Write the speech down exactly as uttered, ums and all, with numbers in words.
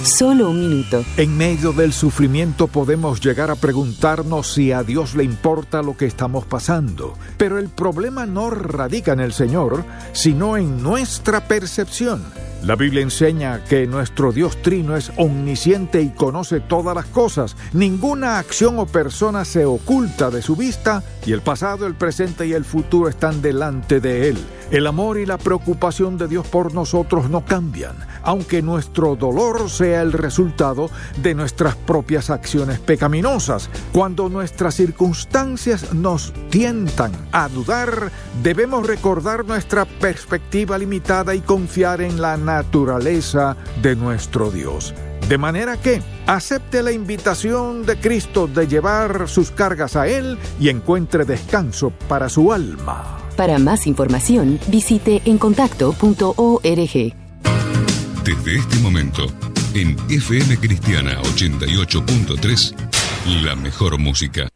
Solo un minuto. En medio del sufrimiento podemos llegar a preguntarnos si a Dios le importa lo que estamos pasando. Pero el problema no radica en el Señor, sino en nuestra percepción. La Biblia enseña que nuestro Dios trino es omnisciente y conoce todas las cosas. Ninguna acción o persona se oculta de su vista y el pasado, el presente y el futuro están delante de Él. El amor y la preocupación de Dios por nosotros no cambian, aunque nuestro dolor sea el resultado de nuestras propias acciones pecaminosas. Cuando nuestras circunstancias nos tientan a dudar, debemos recordar nuestra perspectiva limitada y confiar en la naturaleza de nuestro Dios. De manera que acepte la invitación de Cristo de llevar sus cargas a Él y encuentre descanso para su alma. Para más información, visite encontacto punto org. Desde este momento, en F M Cristiana ochenta y ocho punto tres, la mejor música.